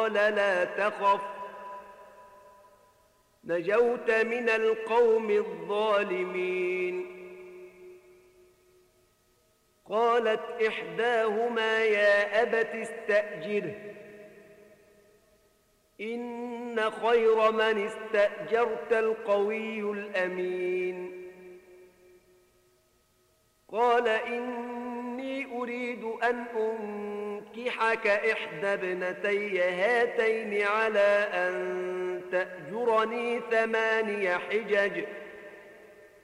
لا تخف نجوت من القوم الظالمين. قالت إحداهما يا أبت استأجره إن خير من استأجرت القوي الأمين. قال إني أريد أن أنكحك إحدى ابنتي هاتين على أن تأجرني 8 حجج